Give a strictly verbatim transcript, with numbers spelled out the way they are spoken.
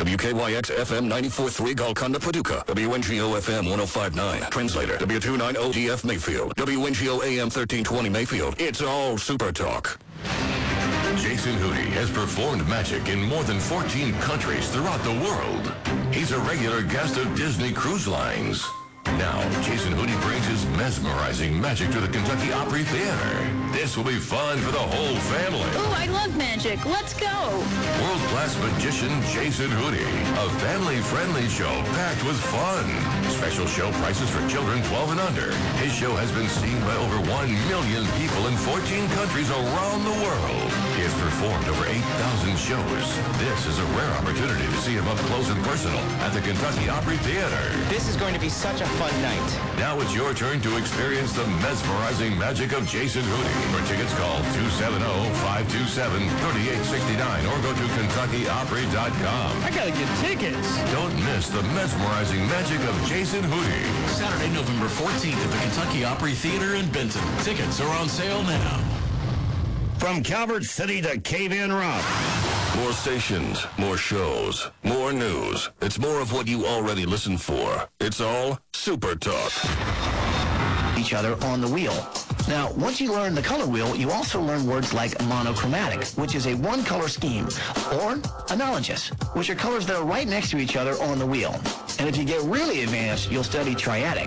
W K Y X F M ninety-four point three Golconda, Paducah. W N G O F M one oh five point nine. Translator, W two ninety D F Mayfield. W N G O A M thirteen twenty Mayfield. It's all Super Talk. Jason Hootie has performed magic in more than fourteen countries throughout the world. He's a regular guest of Disney Cruise Lines. Now, Jason Hootie brings his mesmerizing magic to the Kentucky Opry Theater. This will be fun for the whole family. Ooh, I love magic. Let's go. World-class magician Jason Hootie. A family-friendly show packed with fun. Special show prices for children twelve and under. His show has been seen by over one million people in fourteen countries around the world. He has performed over eight thousand shows. This is a rare opportunity to see him up close and personal at the Kentucky Opry Theater. This is going to be such a fun night. Now it's your turn to experience the mesmerizing magic of Jason Hootie. For tickets, call two seven zero, five two seven, three eight six nine or go to Kentucky Opry dot com. I gotta get tickets. Don't miss the mesmerizing magic of Jason Hootie. Saturday, November fourteenth at the Kentucky Opry Theater in Benton. Tickets are on sale now. From Calvert City to Cave In Rock. More stations, more shows, more news. It's more of what you already listen for. It's all Super Talk. Each other on the wheel. Now, once you learn the color wheel, you also learn words like monochromatic, which is a one-color scheme, or analogous, which are colors that are right next to each other on the wheel. And if you get really advanced, you'll study triadic,